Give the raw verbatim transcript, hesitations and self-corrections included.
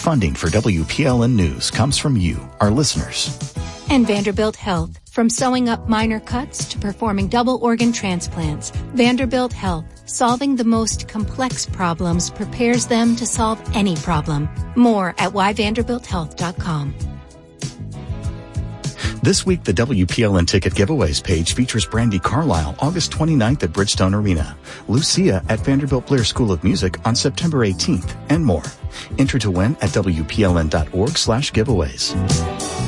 Funding for W P L N News comes from you, our listeners. And Vanderbilt Health. From sewing up minor cuts to performing double organ transplants, Vanderbilt Health, solving the most complex problems, prepares them to solve any problem. More at why vanderbilt health dot com. This week, the W P L N ticket giveaways page features Brandi Carlile August twenty-ninth at Bridgestone Arena, Lucia at Vanderbilt Blair School of Music on September eighteenth, and more. Enter to win at W P L N dot org slash giveaways.